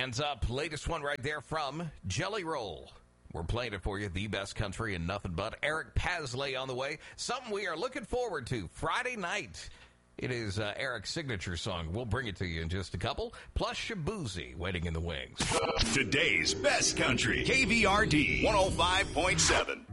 Hands Up, latest one right there from Jelly Roll. We're playing it for you, the best country and nothing but. Eric Pasley on the way. Something we are looking forward to Friday night. It is Eric's signature song. We'll bring it to you in just a couple. Plus Shabuzi waiting in the wings. Today's best country, KVRD 105.7.